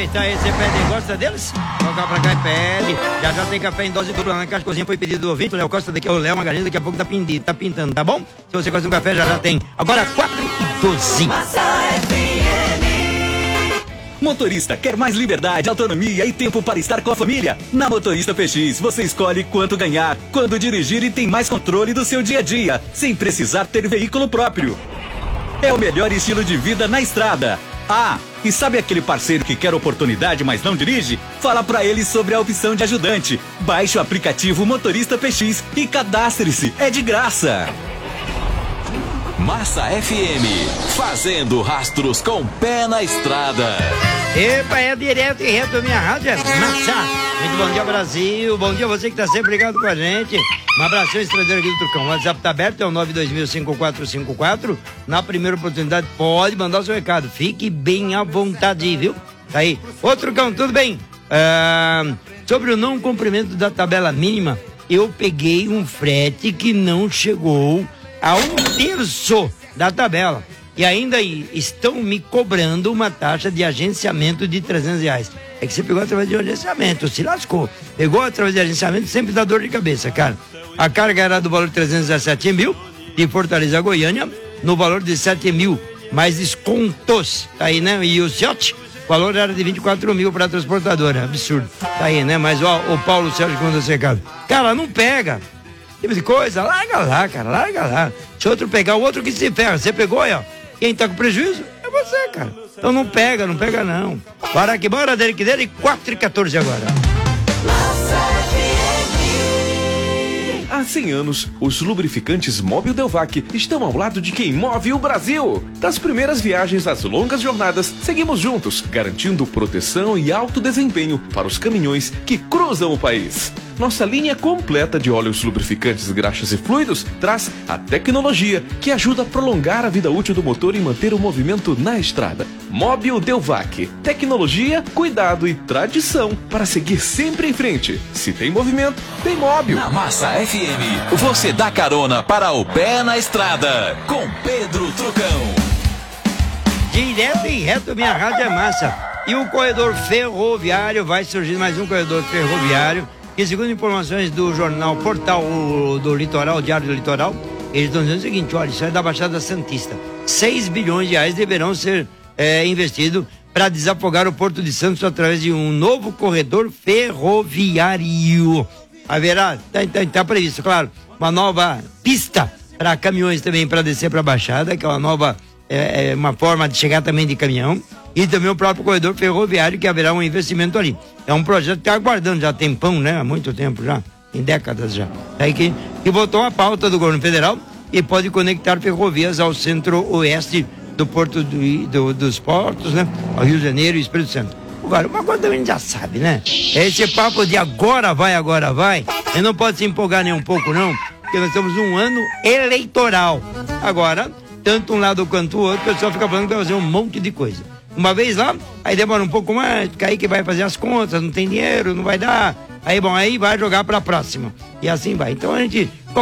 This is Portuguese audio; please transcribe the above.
aproveitar esse pede, gosta deles? Colocar pra cá e pede. Já tem café em dose dupla na Caixa Cozinha, foi pedido do ouvinte. O Léo Costa daqui é o Léo Magalhães, daqui a pouco tá pintando, tá bom? Se você gosta de um café, já tem. Agora 4h12. Motorista quer mais liberdade, autonomia e tempo para estar com a família? Na Motorista PX, você escolhe quanto ganhar, quando dirigir e tem mais controle do seu dia a dia, sem precisar ter veículo próprio. É o melhor estilo de vida na estrada. Ah, e sabe aquele parceiro que quer oportunidade, mas não dirige? Fala pra ele sobre a opção de ajudante. Baixe o aplicativo Motorista PX e cadastre-se. É de graça. Massa FM, fazendo rastros com pé na estrada. Epa, é direto e reto, minha rádio é Massa. Muito bom dia, Brasil. Bom dia você que tá sempre ligado com a gente. Um abraço estrangeiro aqui do Trucão. O WhatsApp tá aberto, é o 9205454. Na primeira oportunidade, pode mandar o seu recado. Fique bem à vontade, viu? Tá aí. Ô, Trucão, tudo bem? Sobre o não cumprimento da tabela mínima, eu peguei um frete que não chegou a 1/3 da tabela. E ainda estão me cobrando uma taxa de agenciamento de R$300. É que você pegou através de um agenciamento, se lascou. Pegou através de agenciamento, sempre dá dor de cabeça, cara. A carga era do valor de 317 mil, de Fortaleza a Goiânia, no valor de 7 mil, mais descontos, tá aí, né? E o Ciote, o valor era de 24 mil para a transportadora, absurdo. Tá aí, né? Mas ó, o Paulo Sérgio que mandou esse recado. Cara, não pega. Tipo de coisa, larga lá, cara, larga lá. Se outro pegar, o outro que se ferra. Você pegou aí, ó. Quem tá com prejuízo é você, cara. Então não pega não. Bora que bora, dele, 4h14 agora. Há 100 anos, os lubrificantes Mobil Delvac estão ao lado de quem move o Brasil. Das primeiras viagens às longas jornadas, seguimos juntos, garantindo proteção e alto desempenho para os caminhões que cruzam o país. Nossa linha completa de óleos lubrificantes, graxas e fluidos traz a tecnologia que ajuda a prolongar a vida útil do motor e manter o movimento na estrada. Mobil Delvac. Tecnologia, cuidado e tradição para seguir sempre em frente. Se tem movimento, tem Mobil. Na Massa FM, você dá carona para o pé na estrada com Pedro Trucão. Direto e reto, minha rádio é massa. E o corredor ferroviário, vai surgir mais um corredor ferroviário. E segundo informações do jornal Portal do Litoral, Diário do Litoral, eles estão dizendo o seguinte: olha, isso é da Baixada Santista. 6 bilhões de reais deverão ser investidos para desafogar o Porto de Santos através de um novo corredor ferroviário. Haverá, tá previsto, claro, uma nova pista para caminhões também, para descer para a Baixada, que é uma nova, uma forma de chegar também de caminhão. E também o próprio corredor ferroviário, que haverá um investimento ali. É um projeto que está aguardando já tempão, né? Há muito tempo já, em décadas já. Aí que botou a pauta do governo federal e pode conectar ferrovias ao centro-oeste do Porto dos Portos, né? Ao Rio de Janeiro e Espírito Santo. Uma coisa a gente já sabe, né? Esse papo de agora vai. Ele não pode se empolgar nem um pouco, não, porque nós temos um ano eleitoral. Agora, tanto um lado quanto o outro, o pessoal fica falando que vai fazer um monte de coisa. Uma vez lá, aí demora um pouco mais, porque aí que vai fazer as contas, não tem dinheiro, não vai dar. Aí vai jogar pra próxima. E assim vai. Então a gente